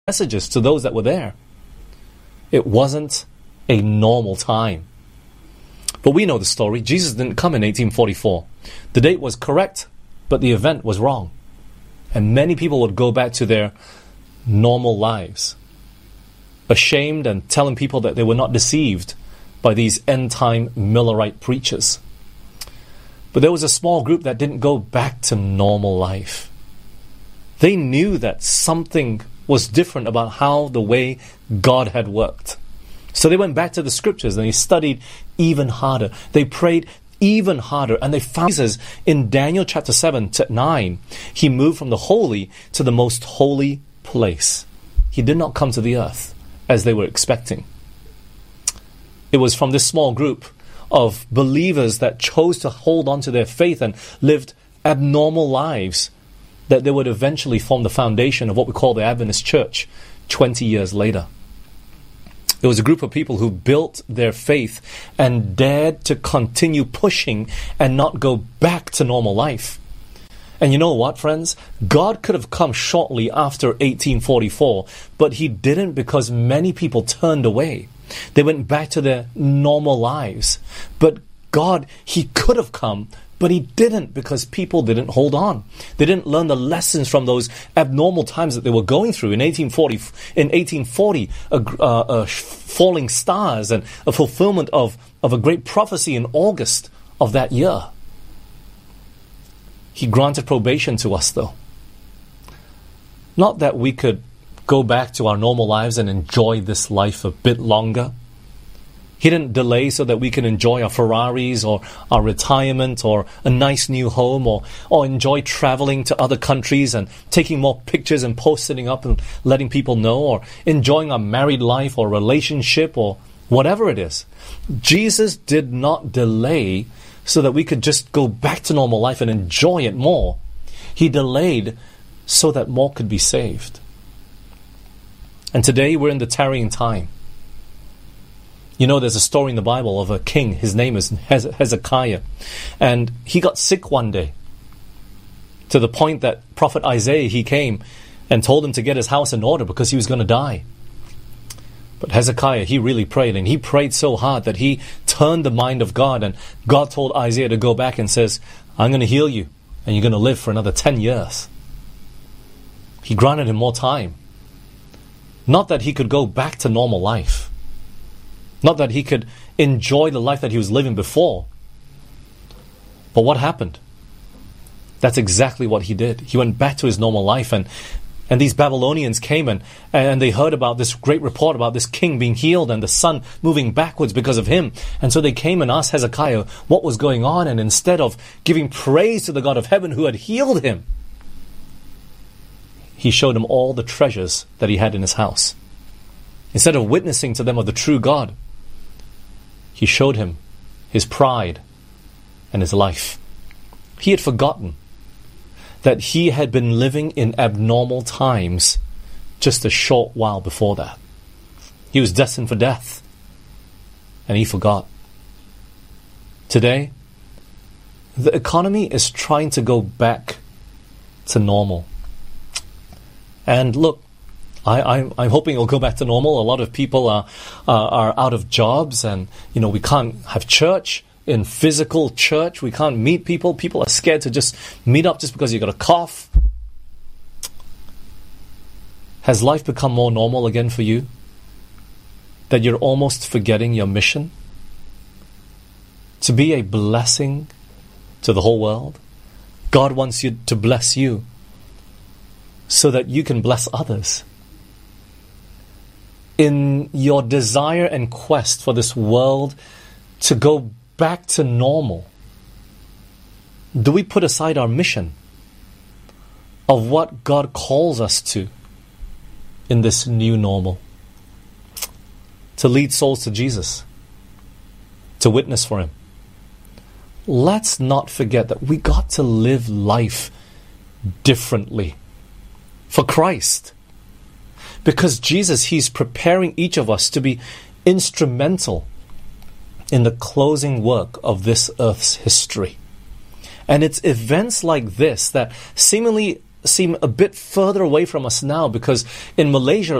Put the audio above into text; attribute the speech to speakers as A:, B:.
A: messages to those that were there. It wasn't a normal time. But we know the story. Jesus didn't come in 1844. The date was correct, but the event was wrong. And many people would go back to their normal lives, ashamed and telling people that they were not deceived by these end-time Millerite preachers. But there was a small group that didn't go back to normal life. They knew that something was different about how the way God had worked. So they went back to the scriptures and they studied even harder. They prayed even harder, and they found Jesus in Daniel chapter 7 to 9. He moved from the holy to the most holy place. He did not come to the earth as they were expecting. It was from this small group of believers that chose to hold on to their faith and lived abnormal lives that they would eventually form the foundation of what we call the Adventist Church 20 years later. There was a group of people who built their faith and dared to continue pushing and not go back to normal life. And you know what, friends? God could have come shortly after 1844, but He didn't, because many people turned away. They went back to their normal lives. But God, He could have come, but He didn't, because people didn't hold on. They didn't learn the lessons from those abnormal times that they were going through. In 1840, falling stars and a fulfillment of a great prophecy in August of that year. He granted probation to us, though. Not that we could go back to our normal lives and enjoy this life a bit longer. He didn't delay so that we can enjoy our Ferraris or our retirement or a nice new home or enjoy traveling to other countries and taking more pictures and posting up and letting people know, or enjoying our married life or relationship or whatever it is. Jesus did not delay so that we could just go back to normal life and enjoy it more. He delayed so that more could be saved. And today we're in the tarrying time. You know, there's a story in the Bible of a king. His name is Hezekiah. And he got sick one day, to the point that Prophet Isaiah, he came and told him to get his house in order because he was going to die. But Hezekiah, he really prayed, and he prayed so hard that he turned the mind of God, and God told Isaiah to go back and says, I'm going to heal you, and you're going to live for another 10 years. He granted him more time. Not that he could go back to normal life. Not that he could enjoy the life that he was living before. But what happened? That's exactly what he did. He went back to his normal life, and these Babylonians came and they heard about this great report about this king being healed and the sun moving backwards because of him. And so they came and asked Hezekiah what was going on, and instead of giving praise to the God of heaven who had healed him, he showed him all the treasures that he had in his house. Instead of witnessing to them of the true God, he showed him his pride and his life. He had forgotten that he had been living in abnormal times just a short while before that. He was destined for death, and he forgot. Today, the economy is trying to go back to normal. And look, I'm hoping it'll go back to normal. A lot of people are out of jobs, and we can't have church in physical church. We can't meet people. People are scared to just meet up just because you got a cough. Has life become more normal again for you? That you're almost forgetting your mission? To be a blessing to the whole world? God wants you to bless you so that you can bless others. In your desire and quest for this world to go back to normal, do we put aside our mission of what God calls us to in this new normal? To lead souls to Jesus, to witness for Him. Let's not forget that we got to live life differently for Christ. Because Jesus, He's preparing each of us to be instrumental in the closing work of this earth's history. And it's events like this that seemingly seem a bit further away from us now, because in Malaysia,